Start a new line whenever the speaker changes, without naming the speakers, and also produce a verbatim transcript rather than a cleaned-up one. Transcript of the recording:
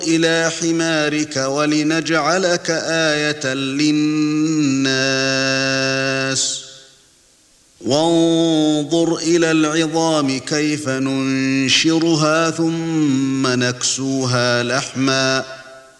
إلى حمارك ولنجعلك آية للناس وانظر إلى العظام كيف ننشرها ثم نكسوها لحما